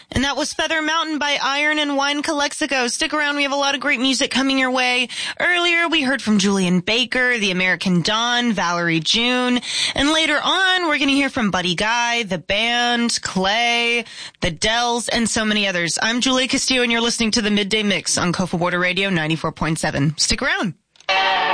And that was Feather Mountain by Iron and Wine Calexico. Stick around. We have a lot of great music coming your way. Earlier, we heard from Julian Baker, The American Dawn, Valerie June. And later on, we're going to hear from Buddy Guy, The Band, Clay, The Dells, and so many others. I'm Julia Castillo, and you're listening to the Midday Mix on Kofa Border Radio 94.7. Stick around.